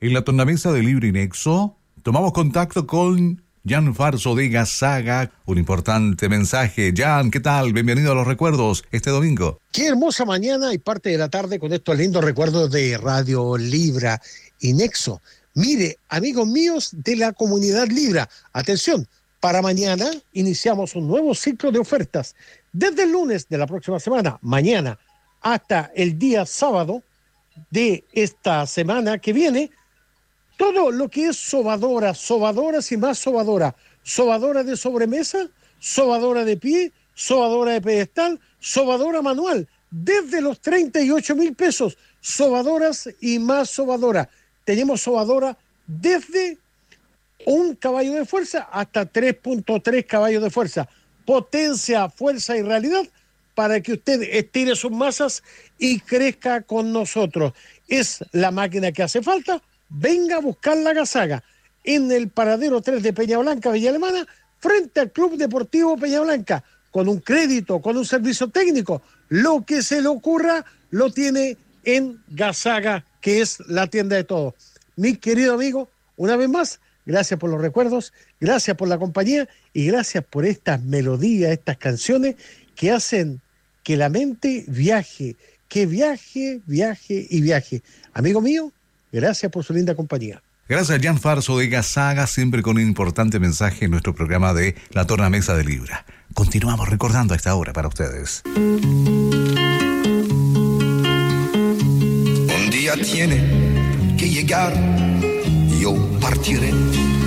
En la tornamesa de Libre y Nexo, tomamos contacto con Jan Farso de Gazaga. Un importante mensaje. Jan, ¿qué tal? Bienvenido a Los Recuerdos este domingo. Qué hermosa mañana y parte de la tarde con estos lindos recuerdos de Radio Libra y Nexo. Mire, amigos míos de la comunidad Libra, atención, para mañana iniciamos un nuevo ciclo de ofertas. Desde el lunes de la próxima semana, mañana, hasta el día sábado de esta semana que viene, todo lo que es sobadoras y más sobadora de sobremesa, sobadora de pie, sobadora de pedestal, sobadora manual, desde los 38,000 pesos, sobadoras y más sobadora. Tenemos sobadora desde 1 caballo de fuerza hasta 3.3 caballos de fuerza. Potencia, fuerza y realidad para que usted estire sus masas y crezca con nosotros. Es la máquina que hace falta. Venga a buscar la Gazaga en el paradero 3 de Peña Blanca, Villa Alemana, frente al Club Deportivo Peña Blanca, con un crédito, con un servicio técnico. Lo que se le ocurra lo tiene en Gazaga, que es la tienda de todo. Mi querido amigo, una vez más, gracias por los recuerdos, gracias por la compañía y gracias por estas melodías, estas canciones que hacen que la mente viaje, que viaje y viaje. Amigo mío, gracias por su linda compañía. Gracias, Jan Farso de Gazaga, siempre con un importante mensaje en nuestro programa de La Tornamesa de Libra. Continuamos recordando a esta hora para ustedes. Un día tiene que llegar, yo partiré